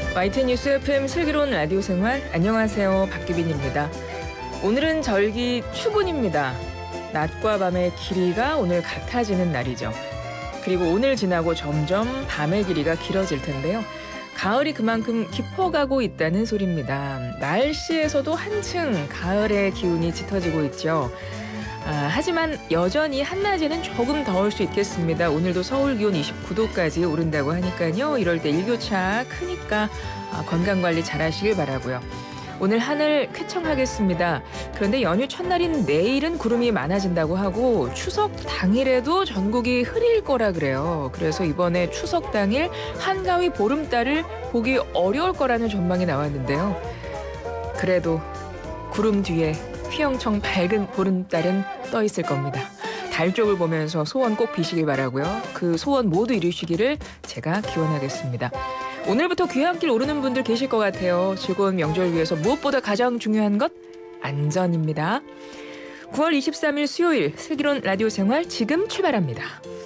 YTN뉴스 FM 슬기로운 라디오 생활, 안녕하세요. 박규빈입니다. 오늘은 절기 추분입니다. 낮과 밤의 길이가 오늘 같아지는 날이죠. 그리고 오늘 지나고 점점 밤의 길이가 길어질 텐데요. 가을이 그만큼 깊어가고 있다는 소리입니다. 날씨에서도 한층 가을의 기운이 짙어지고 있죠. 하지만 여전히 한낮에는 조금 더울 수 있겠습니다. 오늘도 서울 기온 29도까지 오른다고 하니까요. 이럴 때 일교차 크니까 건강관리 잘 하시길 바라고요. 오늘 하늘 쾌청하겠습니다. 그런데 연휴 첫날인 내일은 구름이 많아진다고 하고 추석 당일에도 전국이 흐릴 거라 그래요. 그래서 이번에 추석 당일 한가위 보름달을 보기 어려울 거라는 전망이 나왔는데요. 그래도 구름 뒤에 휘영청 밝은 보름달은 떠 있을 겁니다. 달 쪽을 보면서 소원 꼭 비시길 바라고요. 그 소원 모두 이루시기를 제가 기원하겠습니다. 오늘부터 귀향길 오르는 분들 계실 것 같아요. 즐거운 명절 위해서 무엇보다 가장 중요한 것 안전입니다. 9월 23일 수요일 슬기로운 라디오 생활 지금 출발합니다.